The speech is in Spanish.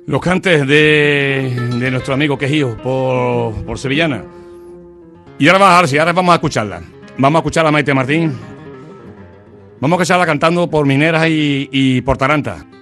Los cantes de nuestro amigo Quejío por Sevillana. Y ahora vamos a escucharla. Vamos a escuchar a Maite Martín. Vamos a escucharla cantando por Mineras y por Taranta.